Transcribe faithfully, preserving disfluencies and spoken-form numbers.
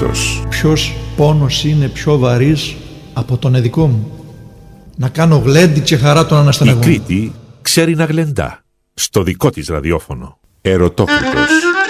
Ερωτόκριτος. Ποιος πόνος είναι πιο βαρύς από τον εδικό μου? Να κάνω γλέντι και χαρά τον Η αναστεναγό. Κρήτη ξέρει να γλεντά. Στο δικό της ραδιόφωνο. Ερωτόκριτος.